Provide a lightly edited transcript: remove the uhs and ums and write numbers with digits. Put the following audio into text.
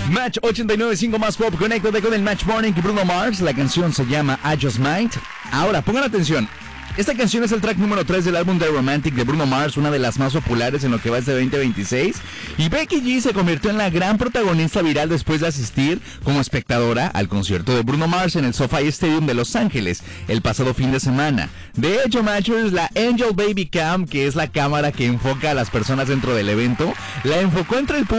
Match 89.5 más pop. Conéctate con el Match Morning y Bruno Mars. La canción se llama I Just Might. Ahora, pongan atención. Esta canción es el track número 3 del álbum The Romantic de Bruno Mars, una de las más populares en lo que va este 2026. Y Becky G se convirtió en la gran protagonista viral después de asistir como espectadora al concierto de Bruno Mars en el SoFi Stadium de Los Ángeles el pasado fin de semana. De hecho, Matchers, la Angel Baby Cam, que es la cámara que enfoca a las personas dentro del evento, la enfocó entre el público